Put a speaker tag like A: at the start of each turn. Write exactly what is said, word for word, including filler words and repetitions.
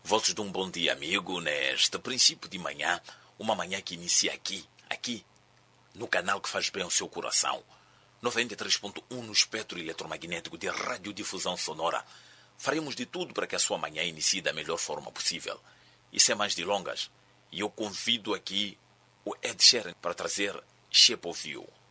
A: Votos de um bom dia, amigo, neste princípio de manhã, uma manhã que inicia aqui, aqui, no canal que faz bem ao seu coração. noventa e três ponto um no espectro eletromagnético de radiodifusão sonora. Faremos de tudo para que a sua manhã inicie da melhor forma possível. E sem mais delongas, eu convido aqui o Ed Sheeran para trazer Shape of You.